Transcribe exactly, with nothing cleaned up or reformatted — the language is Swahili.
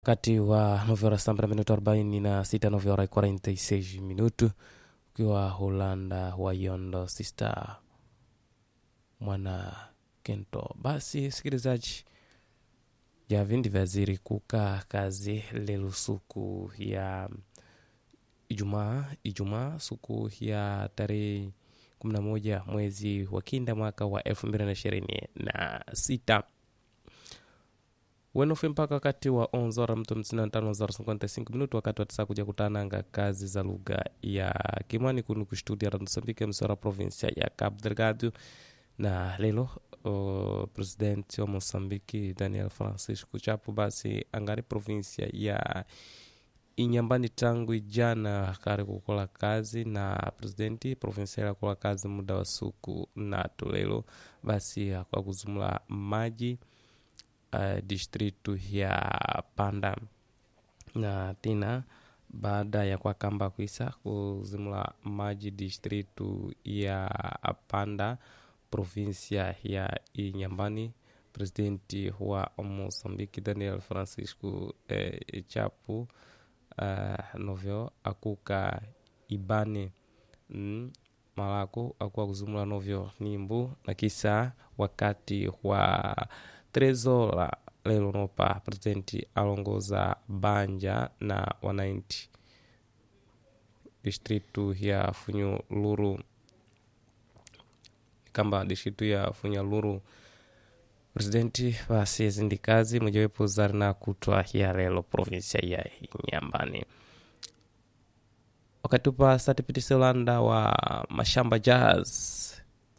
Wakati wa nove horas sambra minuto arobaini na sita, nove horas quarenta e seis minuto, ukiwa Holanda wa Yondo Sister mwana Kento. Basi sikilizaji, ya vindi vaziri kuka kazi lelu suku ya Ijumaa, Ijumaa suku ya tarehe kumi na moja mwezi wa kinda mwaka wa elfu mbili na ishirini na sita. Weno mpaka wakati wa onze horas mtu hamsini na tano za cinquenta e cinco minuto, wakati watasa kuja kutananga kazi za lugha ya Kimwani kunu kustudia Radio Mozambique msora provincia ya Cabo Delgado. Na lelo o presidente wa Mozambique Daniel Francisco Chapo basi angari provincia ya Inyambani tangu jana kare kukola kazi na presidenti provincia ya kukola kazi muda wa suku na tulelo basi kwa kuzumula maji Uh, distritu ya Panda na tina baada ya kwa kamba kuisa kuzimula maji distritu ya Panda provinsia ya Inyambani, presidenti wa Mozambique Daniel Francisco eh, Chapo uh, novyo akuka ibane mm, malako akuwa kuzumula novyo nimbu na kisa wakati wa trezola lelo nopa presidenti alongoza banja na wanainti distritu ya Funyo Luru kamba distritu ya Funyo Luru presidenti basi zindikazi mojawepo zarina kutwa ya lelo provinsia ya Nyambani. Wakati pa satipitisi Holanda wa mashamba jazz